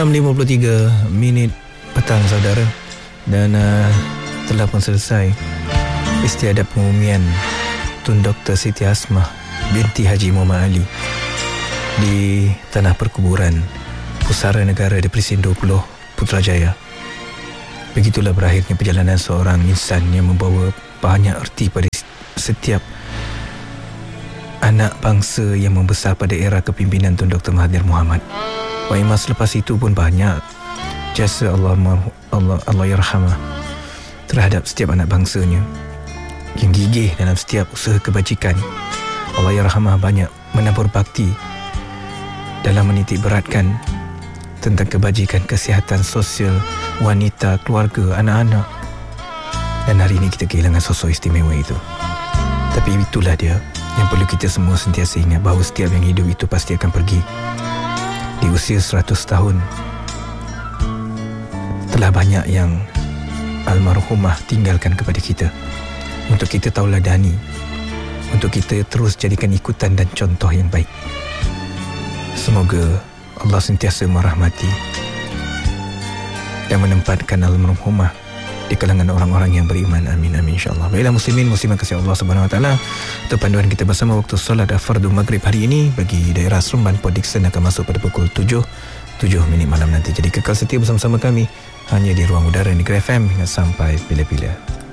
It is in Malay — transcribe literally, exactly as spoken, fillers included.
enam lima puluh tiga minit petang saudara. Dan uh, telah pun selesai istiadat pengumian Tun Doktor Siti Asmah binti Haji Muhammad Ali di Tanah Perkuburan Pusara Negara Depresin dua puluh Putrajaya. Begitulah berakhirnya perjalanan seorang insan yang membawa banyak erti pada setiap anak bangsa yang membesar pada era kepimpinan Tun Doktor Mahathir Mohamad. Wa imas lepas itu pun banyak jasa Allah Allah Allah yarhamah terhadap setiap anak bangsanya yang gigih dalam setiap usaha kebajikan. Allah yarhamah banyak menabur bakti dalam menitik beratkan tentang kebajikan kesihatan sosial wanita, keluarga, anak-anak. Dan hari ini kita kehilangan sosok istimewa itu. Tapi itulah dia yang perlu kita semua sentiasa ingat, bahawa setiap yang hidup itu pasti akan pergi. Di usia seratus tahun telah banyak yang almarhumah tinggalkan kepada kita untuk kita tauladani, untuk kita terus jadikan ikutan dan contoh yang baik. Semoga Allah sentiasa merahmati dan menempatkan almarhumah di kalangan orang-orang yang beriman. Amin amin insya-Allah. Baiklah muslimin muslimat kasih Allah Subhanahu wa taala, untuk panduan kita bersama waktu solat fardu maghrib hari ini bagi daerah Seremban Port Dickson akan masuk pada pukul tujuh minit malam nanti. Jadi kekal setia bersama-sama kami hanya di ruang udara Negeri F M hingga sampai bila-bila.